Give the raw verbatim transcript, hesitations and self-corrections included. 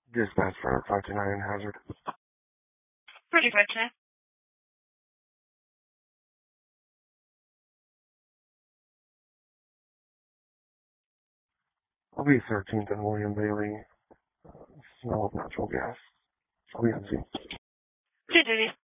Dispatch for five two nine Hazard. Project five two nine. I'll be thirteenth and William Bailey. Uh, smell of natural gas. I'll be on scene. Two duties.